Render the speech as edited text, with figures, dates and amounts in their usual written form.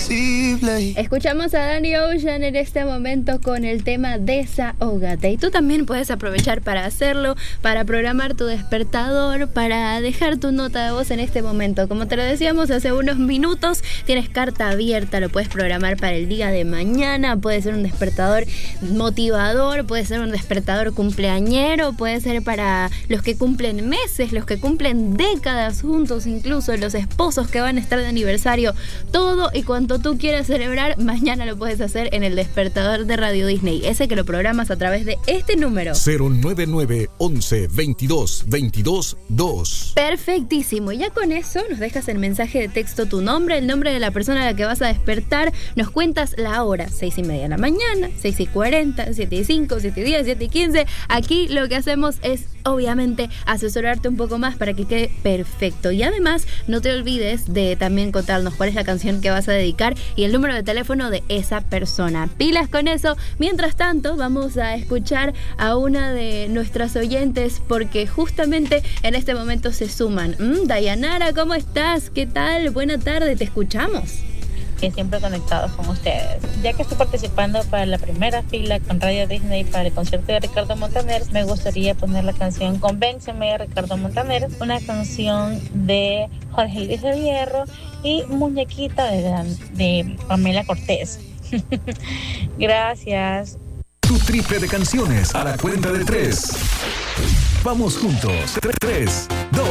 imposible. Escuchamos a Danny Ocean en este momento con el tema Desahógate. Y tú también puedes aprovechar para hacerlo, para programar tu despertador, para dejar tu nota de voz en este momento. Como te lo decíamos hace unos minutos, tienes carta abierta, lo puedes programar para el día de mañana. Puede ser un despertador motivador, puede ser un despertador cumpleañero, puede ser para los que cumplen meses, los que cumplen décadas juntos, incluso los esposos que van a estar de aniversario. Todo y cuanto tú quieras celebrar, mañana lo puedes hacer en el despertador de Radio Disney, ese que lo programas a través de este número 099 11 22 22 2. Perfectísimo, ya con eso nos dejas el mensaje de texto, tu nombre, el nombre de la persona a la que vas a despertar, nos cuentas la hora, 6:30 de la mañana, 6:40, 7:05, 7:10, 7:15. Aquí lo que hacemos es obviamente asesorarte un poco más para que quede perfecto. Y además no te olvides de también contarnos cuál es la canción que vas a dedicar y el número de teléfono de esa persona. Pilas con eso. Mientras tanto, vamos a escuchar a una de nuestras oyentes porque justamente en este momento se suman. Dayanara, ¿cómo estás? ¿Qué tal? Buena tarde, te escuchamos. Que siempre conectados con ustedes. Ya que estoy participando para la primera fila con Radio Disney para el concierto de Ricardo Montaner, me gustaría poner la canción Convénceme de Ricardo Montaner, una canción de Jorge Luis del Hierro y Muñequita de Pamela Cortés. Gracias. Tu triple de canciones a la cuenta de 3. Vamos juntos. 3, 2.